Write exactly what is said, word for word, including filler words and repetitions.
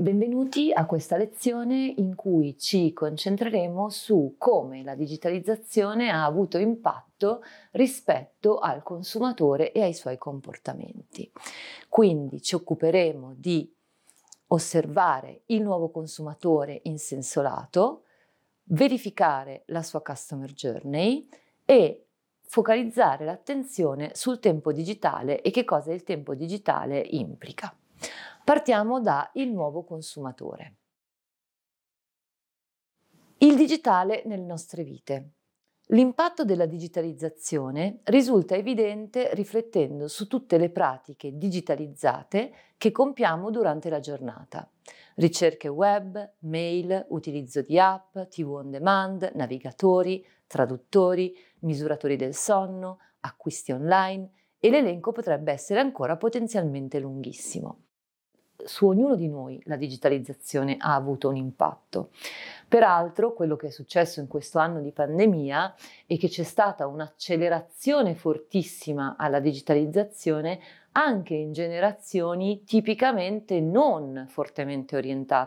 Benvenuti a questa lezione in cui ci concentreremo su come la digitalizzazione ha avuto impatto rispetto al consumatore e ai suoi comportamenti. Quindi ci occuperemo di osservare il nuovo consumatore in senso lato, verificare la sua customer journey e focalizzare l'attenzione sul tempo digitale e che cosa il tempo digitale implica. Partiamo da il nuovo consumatore. Il digitale nelle nostre vite. L'impatto della digitalizzazione risulta evidente riflettendo su tutte le pratiche digitalizzate che compiamo durante la giornata. Ricerche web, mail, utilizzo di app, tivù on demand, navigatori, traduttori, misuratori del sonno, acquisti online e l'elenco potrebbe essere ancora potenzialmente lunghissimo. Su ognuno di noi la digitalizzazione ha avuto un impatto. Peraltro, quello che è successo in questo anno di pandemia è che c'è stata un'accelerazione fortissima alla digitalizzazione anche in generazioni tipicamente non fortemente orientate